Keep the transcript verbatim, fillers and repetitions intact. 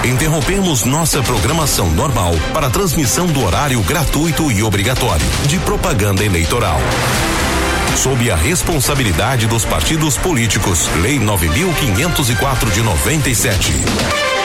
interrompemos nossa programação normal para a transmissão do horário gratuito e obrigatório de propaganda eleitoral. Sob a responsabilidade dos partidos políticos, Lei nove mil quinhentos e quatro de noventa e sete.